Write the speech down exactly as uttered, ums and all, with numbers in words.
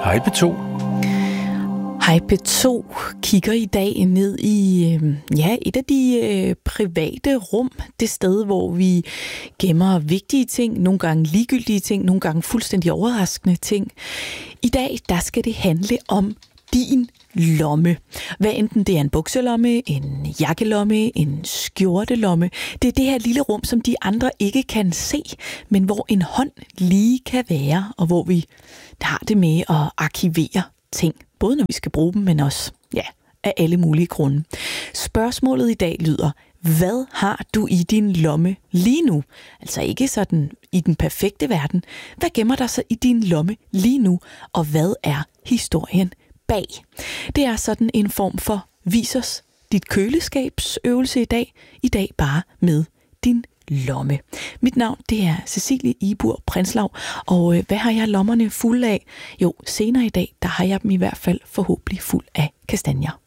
Hej P to. Hej P to kigger i dag ned i øh, ja, et af de øh, private rum. Det sted, hvor vi gemmer vigtige ting, nogle gange ligegyldige ting, nogle gange fuldstændig overraskende ting. I dag, der skal det handle om din lomme. Hvad enten det er en bukselomme, en jakkelomme, en skjortelomme. Det er det her lille rum, som de andre ikke kan se, men hvor en hånd lige kan være, og hvor vi har det med at arkivere ting. Både når vi skal bruge dem, men også ja, af alle mulige grunde. Spørgsmålet i dag lyder: hvad har du i din lomme lige nu? Altså ikke sådan i den perfekte verden. Hvad gemmer der sig i din lomme lige nu? Og hvad er historien bag? Det er sådan en form for vis os dit køleskabsøvelse i dag. I dag bare med din lomme. Mit navn, det er Cecilie Ibur Prinslav, og øh, hvad har jeg lommerne fulde af? Jo, senere i dag, der har jeg dem i hvert fald forhåbentlig fuld af kastanjer.